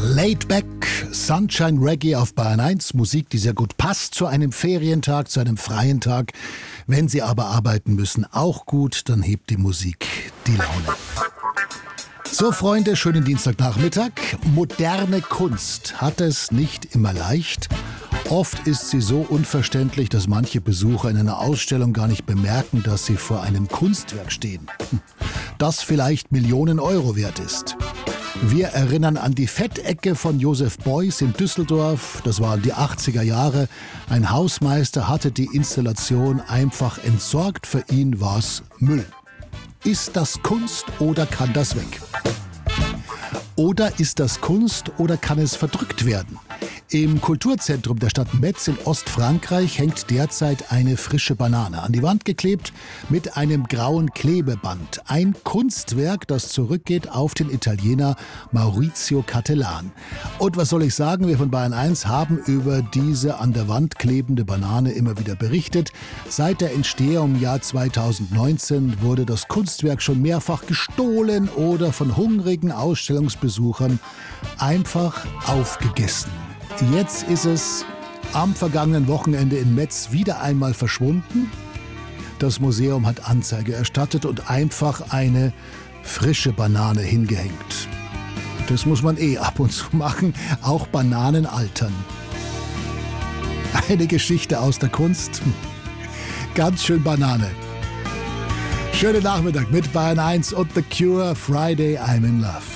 Laid Back, Sunshine Reggae auf Bayern 1. Musik, die sehr gut passt zu einem Ferientag, zu einem freien Tag. Wenn Sie aber arbeiten müssen, auch gut, dann hebt die Musik die Laune. So, Freunde, schönen Dienstagnachmittag. Moderne Kunst hat es nicht immer leicht. Oft ist sie so unverständlich, dass manche Besucher in einer Ausstellung gar nicht bemerken, dass sie vor einem Kunstwerk stehen, das vielleicht Millionen Euro wert ist. Wir erinnern an die Fettecke von Joseph Beuys in Düsseldorf. Das waren die 80er Jahre. Ein Hausmeister hatte die Installation einfach entsorgt. Für ihn war es Müll. Ist das Kunst oder kann das weg? Oder ist das Kunst oder kann es verdrückt werden? Im Kulturzentrum der Stadt Metz in Ostfrankreich hängt derzeit eine frische Banane an die Wand geklebt mit einem grauen Klebeband. Ein Kunstwerk, das zurückgeht auf den Italiener Maurizio Cattelan. Und was soll ich sagen, wir von Bayern 1 haben über diese an der Wand klebende Banane immer wieder berichtet. Seit der Entstehung im Jahr 2019 wurde das Kunstwerk schon mehrfach gestohlen oder von hungrigen Ausstellungsbesuchern einfach aufgegessen. Jetzt ist es am vergangenen Wochenende in Metz wieder einmal verschwunden. Das Museum hat Anzeige erstattet und einfach eine frische Banane hingehängt. Das muss man ab und zu machen, auch Bananen altern. Eine Geschichte aus der Kunst. Ganz schön Banane. Schönen Nachmittag mit Bayern 1 und The Cure, Friday I'm in Love.